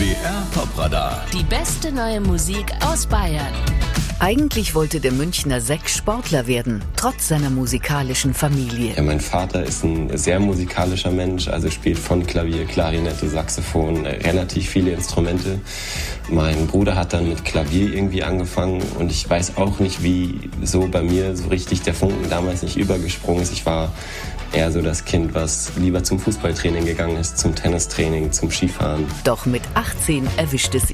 BR Popradar. Die beste neue Musik aus Bayern. Eigentlich wollte der Münchner Sek Sportler werden, trotz seiner musikalischen Familie. Ja, mein Vater ist ein sehr musikalischer Mensch, also spielt von Klavier, Klarinette, Saxophon, relativ viele Instrumente. Mein Bruder hat dann mit Klavier irgendwie angefangen und ich weiß auch nicht, wie so bei mir so richtig der Funken damals nicht übergesprungen ist. Ich war eher so das Kind, was lieber zum Fußballtraining gegangen ist, zum Tennistraining, zum Skifahren. Doch mit 18 erwischt es